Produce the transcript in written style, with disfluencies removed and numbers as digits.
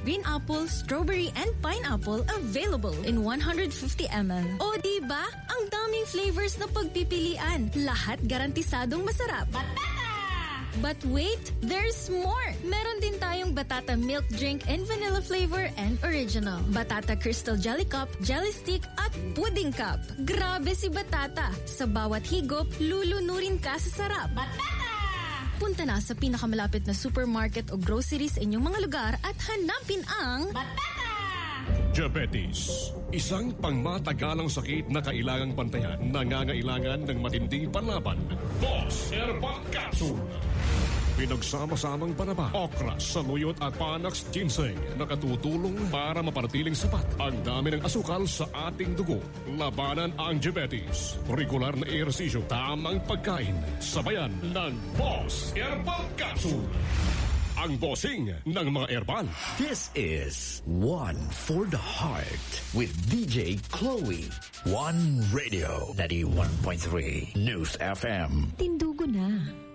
green apple, strawberry, and pineapple available in 150 ml. O diba? Ang daming flavors na pagpipilian. Lahat garantisadong masarap. But wait, there's more! Meron din tayong Batata milk drink in vanilla flavor and original. Batata Crystal Jelly Cup, Jelly Stick, at Pudding Cup. Grabe si Batata! Sa bawat higop, lulunurin ka sa sarap. Batata! Punta na sa pinakamalapit na supermarket o grocery sa inyong mga lugar at hanapin ang Batata! Diabetes, isang pangmatagalang sakit na kailangang bantayan, nangangailangan ng matinding panlaban. Boss Herbal Capsule. Pinagsama-samang panaba, okra, saluyot at panax ginseng na katutulong para mapanatiling sapat ang dami ng asukal sa ating dugo. Labanan ang diabetes. Regular na ehersisyo, tamang pagkain, sabayan ng Boss Herbal Capsule. Ang bossing ng mga herbal. This is One for the Heart with DJ Chloe. One Radio 91.3 News FM. Tindugo na.